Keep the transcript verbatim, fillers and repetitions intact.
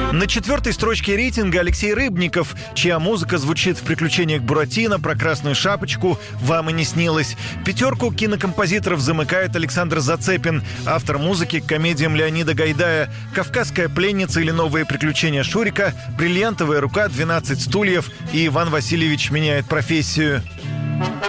На четвертой строчке рейтинга Алексей Рыбников, чья музыка звучит в «Приключениях Буратино», «Про красную шапочку», «Вам и не снилось». Пятерку кинокомпозиторов замыкает Александр Зацепин, автор музыки к комедиям Леонида Гайдая «Кавказская пленница» или «Новые приключения Шурика», «Бриллиантовая рука», «двенадцать стульев» и «Иван Васильевич меняет профессию».